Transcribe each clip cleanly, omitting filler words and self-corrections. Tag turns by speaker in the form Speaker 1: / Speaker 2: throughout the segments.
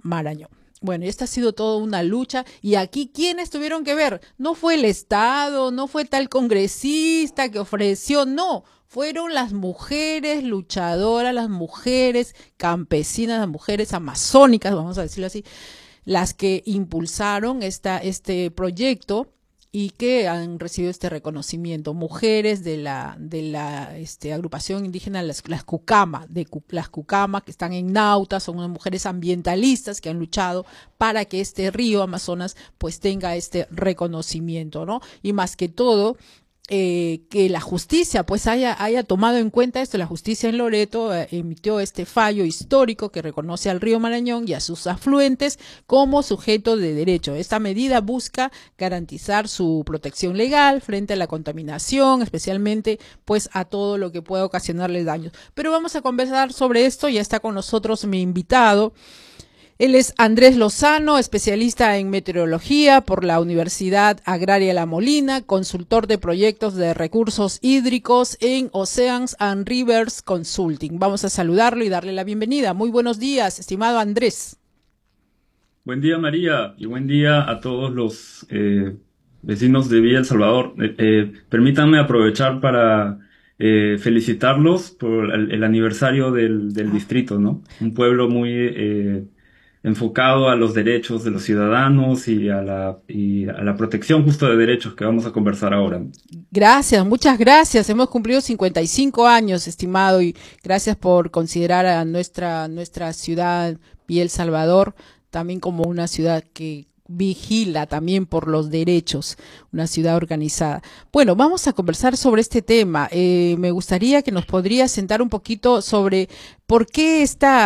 Speaker 1: Marañón. Bueno, esta ha sido toda una lucha y aquí ¿quiénes tuvieron que ver? No fue el Estado, no fue tal congresista que ofreció, no, fueron las mujeres luchadoras, las mujeres campesinas, las mujeres amazónicas, vamos a decirlo así, las que impulsaron este proyecto y que han recibido este reconocimiento. Mujeres de la agrupación indígena, las Cucama, las Cucama, que están en Nauta, son unas mujeres ambientalistas que han luchado para que este río Amazonas pues tenga este reconocimiento, ¿no? Y más que todo, que la justicia pues haya tomado en cuenta esto. La justicia en Loreto emitió este fallo histórico que reconoce al río Marañón y a sus afluentes como sujeto de derecho. Esta medida busca garantizar su protección legal frente a la contaminación, especialmente pues a todo lo que pueda ocasionarle daños. Pero vamos a conversar sobre esto. Ya está con nosotros mi invitado. Él es Andrés Lozano, especialista en meteorología por la Universidad Agraria La Molina, consultor de proyectos de recursos hídricos en Oceans and Rivers Consulting. Vamos a saludarlo y darle la bienvenida. Muy buenos días, estimado Andrés.
Speaker 2: Buen día, María, y buen día a todos los vecinos de Villa El Salvador. Permítanme aprovechar para felicitarlos por el aniversario del
Speaker 1: Ah,
Speaker 2: distrito, ¿no? Un pueblo muy enfocado a los derechos de los ciudadanos y a la protección justo de derechos que vamos a conversar ahora.
Speaker 1: gracias, muchas gracias. Hemos cumplido 55 años, estimado, y gracias por considerar a nuestra ciudad, Villa El Salvador, también como una ciudad que vigila también por los derechos, una ciudad organizada. Bueno, vamos a conversar sobre este tema. Me gustaría que nos podría sentar un poquito sobre por qué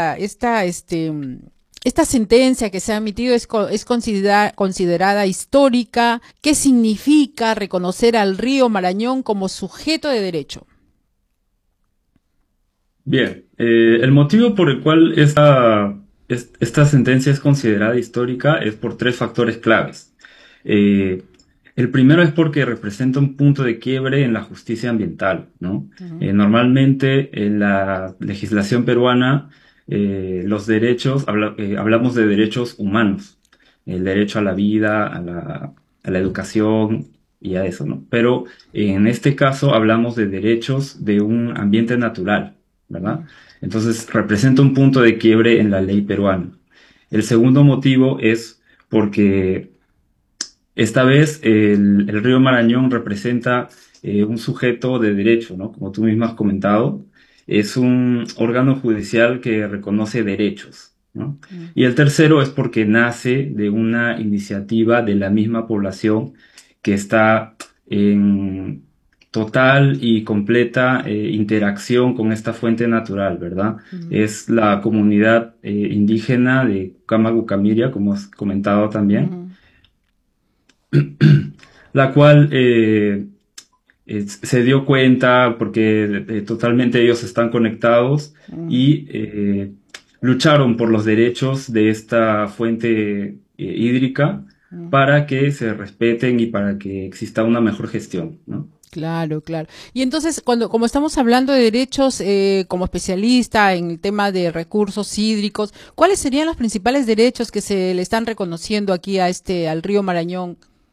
Speaker 1: esta sentencia que se ha emitido es considerada histórica. ¿Qué significa reconocer al río Marañón como sujeto de derecho?
Speaker 2: Bien, el motivo por el cual esta sentencia es considerada histórica es por tres factores claves. Eh, el primero es porque representa un punto de quiebre en la justicia ambiental, ¿no?
Speaker 1: Ujú.
Speaker 2: Normalmente en la legislación peruana, los derechos, hablamos de derechos humanos, el derecho a la vida, a la educación y a eso, ¿no? Pero en este caso hablamos de derechos de un ambiente natural, ¿verdad? Entonces representa un punto de quiebre en la ley peruana. El segundo motivo es porque esta vez el río Marañón representa un sujeto de derecho, ¿no? Como tú mismo has comentado, es un órgano judicial que reconoce derechos, ¿no?
Speaker 1: Mm.
Speaker 2: Y el tercero es porque nace de una iniciativa de la misma población que está en total y completa interacción con esta fuente natural, ¿verdad?
Speaker 1: Mm.
Speaker 2: Es la comunidad indígena de Camagucamiria, como has comentado también,
Speaker 1: Mm.
Speaker 2: la cual se dio cuenta porque totalmente ellos están conectados
Speaker 1: Mm.
Speaker 2: y lucharon por los derechos de esta fuente hídrica
Speaker 1: Mm.
Speaker 2: para que se respeten y para que exista una mejor gestión, ¿no?
Speaker 1: Claro, claro. Y entonces, como estamos hablando de derechos, como especialista en el tema de recursos hídricos, ¿cuáles serían los principales derechos que se le están reconociendo aquí al río Marañón?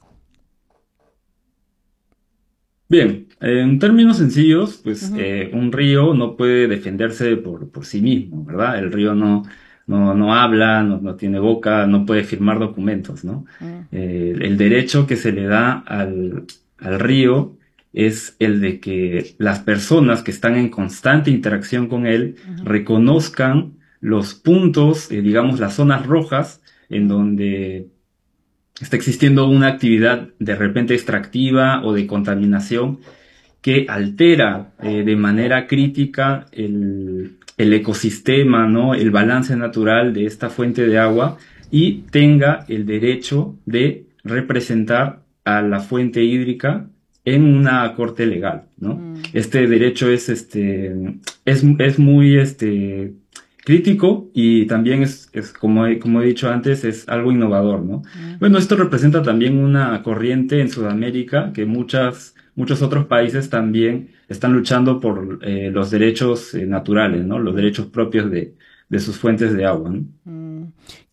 Speaker 2: Bien, en términos sencillos, pues
Speaker 1: Ujú.
Speaker 2: un río no puede defenderse por sí mismo, ¿verdad? El río no habla, no tiene boca, no puede firmar documentos, ¿no?
Speaker 1: Mm.
Speaker 2: El derecho que se le da al río es el de que las personas que están en constante interacción con él
Speaker 1: Ujú.
Speaker 2: reconozcan los puntos, digamos, las zonas rojas en
Speaker 1: Mm.
Speaker 2: donde está existiendo una actividad de repente extractiva o de contaminación que altera de manera crítica el ecosistema, ¿no? El balance natural de esta fuente de agua y tenga el derecho de representar a la fuente hídrica en una corte legal, ¿no?
Speaker 1: Mm.
Speaker 2: Este derecho es muy crítico y también como he dicho antes, es algo innovador, ¿no?
Speaker 1: Mm.
Speaker 2: Bueno, esto representa también una corriente en Sudamérica que muchos otros países también están luchando por los derechos naturales, ¿no? Los
Speaker 1: Mm.
Speaker 2: derechos propios de sus fuentes de agua, ¿no?
Speaker 1: Mm.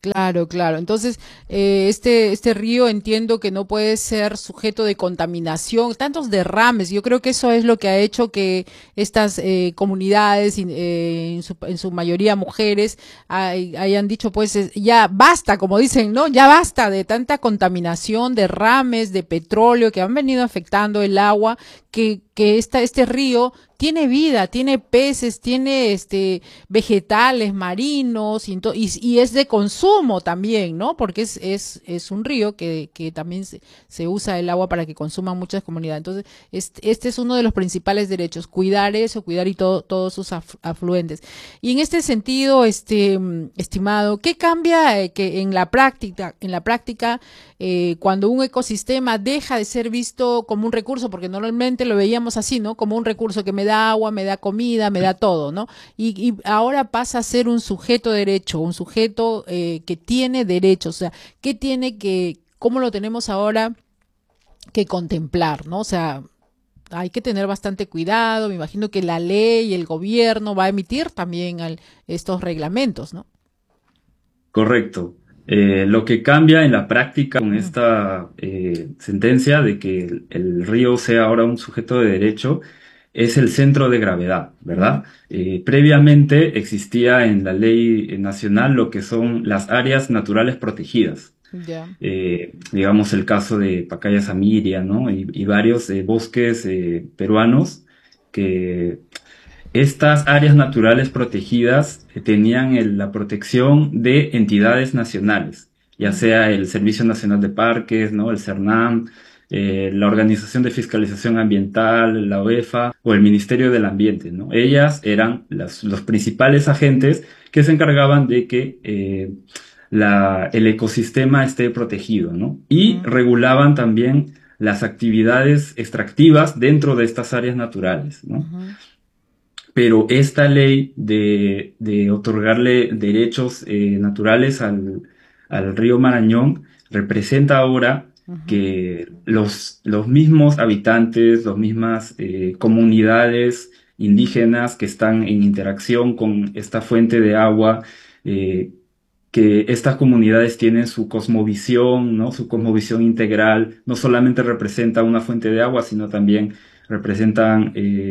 Speaker 1: Claro, claro. Entonces, este río entiendo que no puede ser sujeto de contaminación, tantos derrames. Yo creo que eso es lo que ha hecho que estas comunidades, en su mayoría mujeres, hayan dicho, pues, ya basta, como dicen, ¿no? Ya basta de tanta contaminación, derrames de petróleo que han venido afectando el agua, que este río tiene vida, tiene peces, tiene vegetales marinos y es de consumo también, ¿no? Porque es un río que también se usa el agua para que consuman muchas comunidades. Entonces, este es uno de los principales derechos, cuidar eso, cuidar y todos sus afluentes. Y en este sentido, estimado, ¿qué cambia que en la práctica, cuando un ecosistema deja de ser visto como un recurso, porque normalmente lo veíamos así, ¿no? Como un recurso que me da agua, me da comida, me da todo, ¿no? Y ahora pasa a ser un sujeto de derecho, un sujeto que tiene derechos, o sea, ¿qué tiene cómo lo tenemos ahora que contemplar, ¿no? O sea, hay que tener bastante cuidado, me imagino que la ley y el gobierno va a emitir también estos reglamentos, ¿no?
Speaker 2: Correcto. Lo que cambia en la práctica con
Speaker 1: Mm,
Speaker 2: esta sentencia de que el río sea ahora un sujeto de derecho es el centro de gravedad,
Speaker 1: mm,
Speaker 2: ¿verdad? Previamente existía en la ley nacional lo que son las áreas naturales protegidas.
Speaker 1: ya.
Speaker 2: Digamos el caso de Pacaya Samiria, ¿no? Y varios bosques peruanos que estas áreas naturales protegidas tenían la protección de entidades nacionales, ya
Speaker 1: Mm,
Speaker 2: sea el Servicio Nacional de Parques, ¿no? El CERNAM, la Organización de Fiscalización Ambiental, la OEFA o el Ministerio del Ambiente, ¿no? Ellas eran los principales agentes que se encargaban de que el ecosistema esté protegido, ¿no? Y
Speaker 1: mm,
Speaker 2: regulaban también las actividades extractivas dentro de estas áreas naturales, ¿no?
Speaker 1: ujú,
Speaker 2: Pero esta ley de otorgarle derechos naturales al río Marañón representa ahora
Speaker 1: ujú,
Speaker 2: que los mismos habitantes, las mismas comunidades indígenas que están en interacción con esta fuente de agua, eh, que estas comunidades tienen su cosmovisión, ¿no? Su cosmovisión integral, no solamente representa una fuente de agua, sino también representan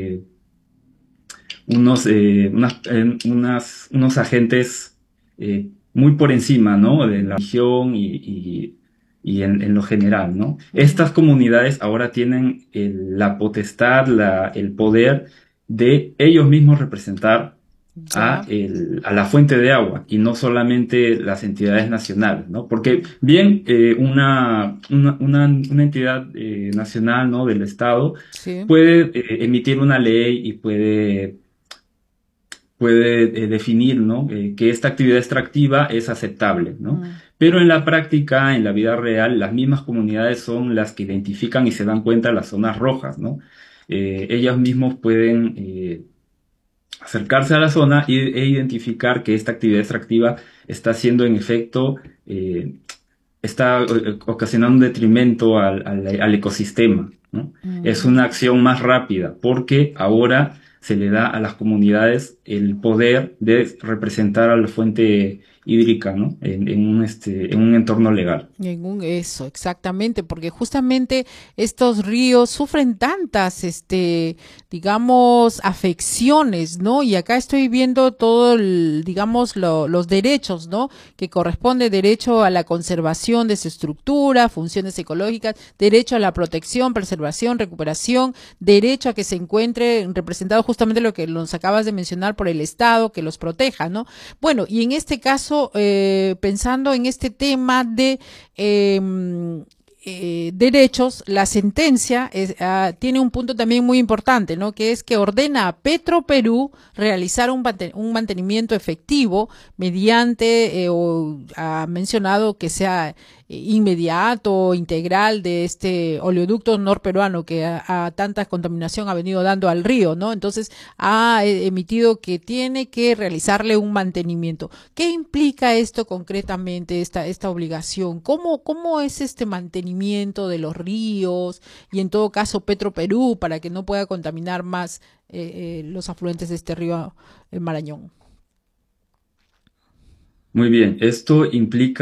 Speaker 2: unos agentes muy por encima, ¿no? De la religión y en lo general, ¿no?
Speaker 1: ujú.
Speaker 2: Estas comunidades ahora tienen la potestad, el poder de ellos mismos representar
Speaker 1: Ya.
Speaker 2: a la fuente de agua y no solamente las entidades nacionales, ¿no? Porque bien, una entidad nacional, ¿no? Del Estado
Speaker 1: Sí.
Speaker 2: puede emitir una ley y puede definir, ¿no? Que esta actividad extractiva es aceptable, ¿no?
Speaker 1: Mm,
Speaker 2: Pero en la práctica, en la vida real, las mismas comunidades son las que identifican y se dan cuenta de las zonas rojas, ¿no? Ellas mismos pueden acercarse a la zona e identificar que esta actividad extractiva está haciendo en efecto, está ocasionando un detrimento al ecosistema, ¿no? Es
Speaker 1: ujú.
Speaker 2: una acción más rápida porque ahora se le da a las comunidades el poder de representar a la fuente hídrica, ¿no? En un entorno legal.
Speaker 1: Eso, exactamente, porque justamente estos ríos sufren tantas, digamos, afecciones, ¿no? Y acá estoy viendo todo, digamos, los derechos, ¿no? Que corresponde derecho a la conservación de su estructura, funciones ecológicas, derecho a la protección, preservación, recuperación, derecho a que se encuentre representado justamente lo que nos acabas de mencionar por el Estado, que los proteja, ¿no? Bueno, y en este caso, pensando en este tema de eh, derechos, la sentencia tiene un punto también muy importante, ¿no? Que es que ordena a Petroperú realizar un mantenimiento efectivo mediante, o ha mencionado que sea inmediato, integral de este oleoducto norperuano que a tanta contaminación ha venido dando al río, ¿no? Entonces ha emitido que tiene que realizarle un mantenimiento. ¿Qué implica esto concretamente, esta obligación? ¿Cómo es este mantenimiento de los ríos y en todo caso Petroperú para que no pueda contaminar más los afluentes de este río, el Marañón?
Speaker 2: Muy bien, esto implica